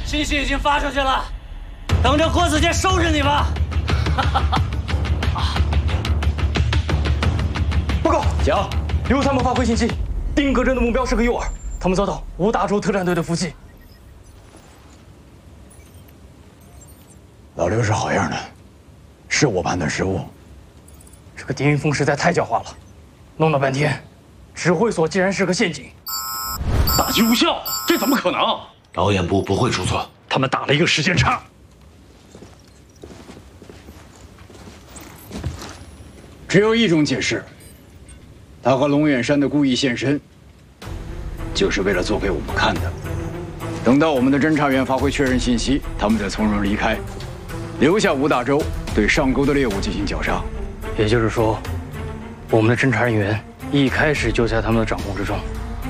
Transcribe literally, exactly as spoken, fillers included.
信息已经发出去了，等着郭子健收拾你吧。 报告，蒋，刘参谋发回信息，丁格镇的目标是个诱饵，他们遭到五大洲特战队的伏击。 老刘是好样的，是我判断失误。 这个狄云峰实在太狡猾了，弄了半天，指挥所竟然是个陷阱。 打击无效，这怎么可能？ 导演部不会出错， 他们打了一个时间差。 只有一种解释，他和龙远山的故意现身，就是为了做给我们看的。等到我们的侦查员发回确认信息，他们再从容离开，留下吴大洲对上钩的猎物进行绞杀。 也就是说，我们的侦查人员一开始就在他们的掌控之中。